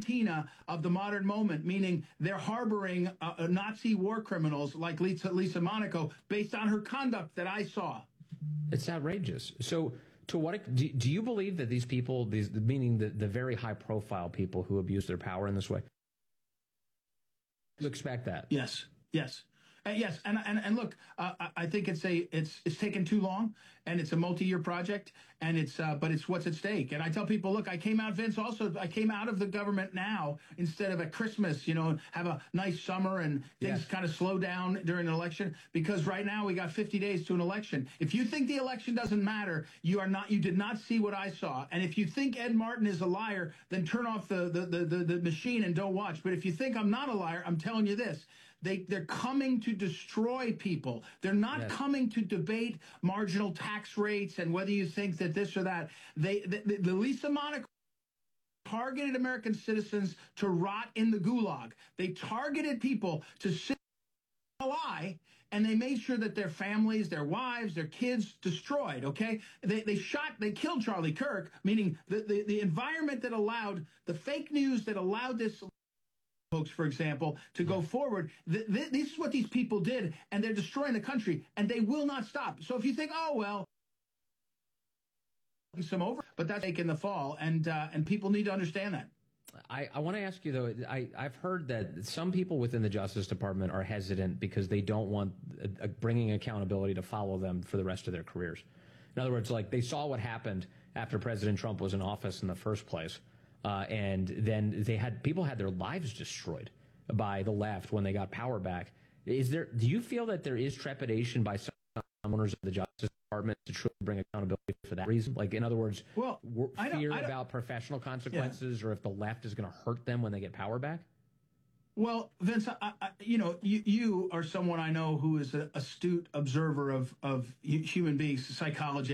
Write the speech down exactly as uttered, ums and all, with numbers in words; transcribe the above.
Tina of the modern moment, meaning they're harboring uh, Nazi war criminals like Lisa, Lisa Monaco based on her conduct that I saw. It's outrageous. So to what do, do you believe that these people, these meaning the, the very high profile people who abuse their power in this way, you expect that? Yes, yes. Uh, yes, and and and look, uh, I think it's a it's it's taken too long, and it's a multi-year project, and it's uh, but it's what's at stake. And I tell people, look, I came out, Vince. Also, I came out of the government now instead of at Christmas, you know, have a nice summer and things Yes. kind of slow down during an election, because right now we got fifty days to an election. If you think the election doesn't matter, you are not. You did not see what I saw. And if you think Ed Martin is a liar, then turn off the the the, the, the machine and don't watch. But if you think I'm not a liar, I'm telling you this. They, they're coming to destroy people. They're not Yes. coming to debate marginal tax rates and whether you think that this or that. They, the, the, the Lisa Monaco targeted American citizens to rot in the gulag. They targeted people to sit a lie, and they made sure that their families, their wives, their kids destroyed, okay? They, they shot, they killed Charlie Kirk, meaning the, the, the environment that allowed, the fake news that allowed this folks, for example, to go forward. Th th this is what these people did, and they're destroying the country, and they will not stop. So if you think, oh, well, some over, but that's taken the fall, and uh, and people need to understand that. I, I want to ask you, though, I, I've heard that some people within the Justice Department are hesitant because they don't want uh, bringing accountability to follow them for the rest of their careers. In other words, like they saw what happened after President Trump was in office in the first place. Uh, and then they had people had their lives destroyed by the left when they got power back. Is there? Do you feel that there is trepidation by some owners of the Justice Department to truly bring accountability for that reason? Like, in other words, well, I don't, fear I don't, about professional consequences, yeah. or if the left is going to hurt them when they get power back? Well, Vince, I, I, you know, you, you are someone I know who is an astute observer of of human beings, psychology.